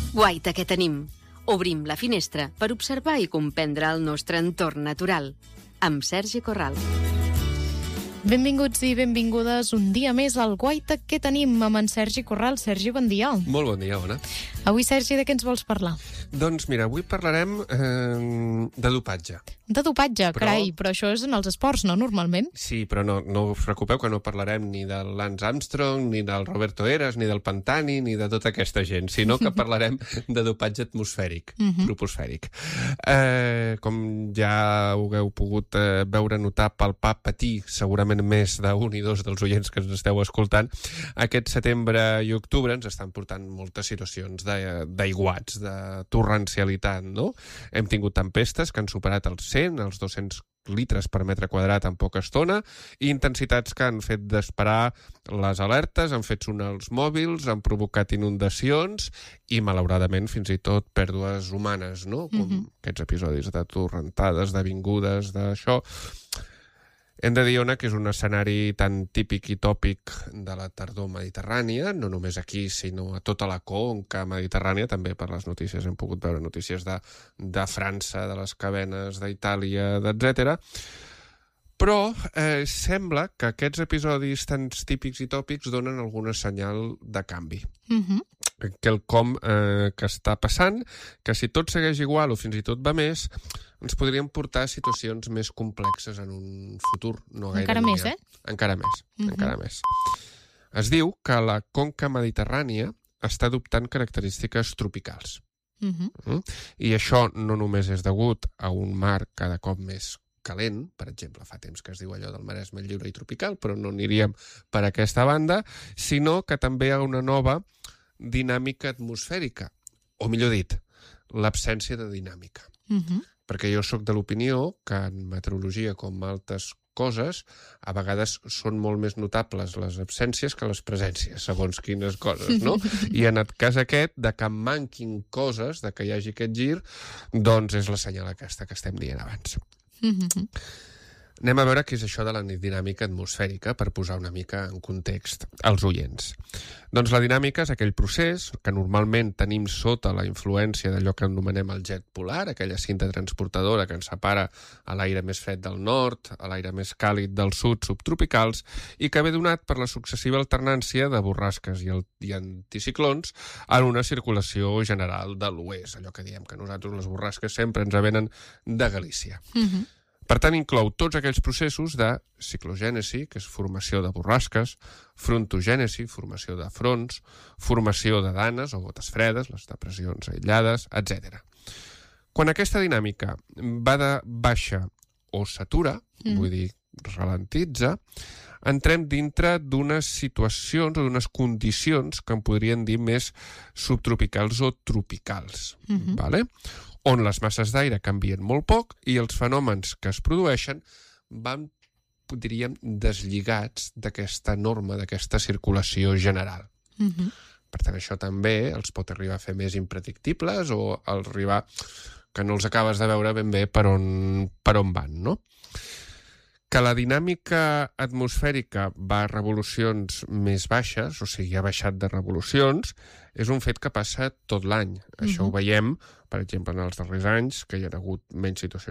Guaita, què tenim? Obrim la finestra per observar i comprendre el nostre entorn natural. Amb Sergi Corral. Benvinguts i benvingudes un dia més al Guaita que tenim amb en Sergi Corral. Sergi, bon dia. Molt bon dia, Ona. Avui, Sergi, de què ens vols parlar? Doncs mira, avui parlarem de dopatge. De dopatge, carai, però això és en els esports, no, normalment? Sí, però no us preocupeu que no parlarem ni de Lance Armstrong, ni del Roberto Heras, ni del Pantani, ni de tota aquesta gent, sinó que parlarem de dopatge atmosfèric, troposfèric. Com ja ho hagueu pogut veure, notar, palpar, patir, segurament més d'un i dos dels oients que ens esteu escoltant, aquest setembre i octubre ens estan portant moltes situacions d'aiguats, de torrencialitat, no? Hem tingut tempestes que han superat els 100, els 200 litres per metre quadrat en poca estona, i intensitats que han fet d'esperar les alertes, han fet sonar els mòbils, han provocat inundacions i, malauradament, fins i tot pèrdues humanes, no? Com aquests episodis de torrentades, d'avingudes, d'això. Hem de dir, Ona, que és un escenari tan típic i tòpic de la tardor mediterrània, no només aquí, sinó a tota la conca mediterrània, també per les notícies hem pogut veure notícies de França, de les Cevenes, d'Itàlia, etc. Però sembla que aquests episodis tan típics i tòpics donen algun senyal de canvi. Quelcom que està passant, que si tot segueix igual o fins i tot va més, ens podrien portar a situacions més complexes en un futur. No gaire Encara més, Encara més, encara més. Es diu que la conca mediterrània està adoptant característiques tropicals. I això no només és degut a un mar cada cop més calent, per exemple, fa temps que es diu allò del Maresme lliure i tropical, però no aniríem per aquesta banda, sinó que també hi ha una nova dinàmica atmosfèrica, o millor dit, l'absència de dinàmica. Perquè jo sóc de l'opinió que en meteorologia, com altres coses, a vegades són molt més notables les absències que les presències, segons quines coses, no? I en el cas aquest, de que manquin coses, de que hi hagi aquest gir, doncs és la senyal aquesta que estem dient abans. Anem a veure què és això de la dinàmica atmosfèrica per posar una mica en context als oients. Doncs la dinàmica és aquell procés que normalment tenim sota la influència d'allò que anomenem el jet polar, aquella cinta transportadora que ens separa a l'aire més fred del nord, a l'aire més càlid del sud, subtropicals, i que ve donat per la successiva alternància de borrasques i anticiclons en una circulació general de l'oest, allò que diem que nosaltres les borrasques sempre ens venen de Galícia. Per tant, inclou tots aquells processos de ciclogènesi, que és formació de borrasques, frontogènesi, formació de fronts, formació de danes o gotes fredes, les depressions aïllades, etc. Quan aquesta dinàmica va de baixa o s'atura, vull dir, ralentitza, entrem dintre d'unes situacions o d'unes condicions que en podrien dir més subtropicals o tropicals, vale? On les masses d'aire canvien molt poc i els fenòmens que es produeixen van, diríem, deslligats d'aquesta norma, d'aquesta circulació general. Per tant, això també els pot arribar a fer més impredictibles o arribar que no els acabes de veure ben bé per on van, no? Que la dinàmica atmosfèrica va a revolucions més baixes, o sigui, ha baixat de revolucions, és un fet que passa tot l'any. Això ho veiem, per exemple, en els darrers anys, que hi ha hagut menys situacions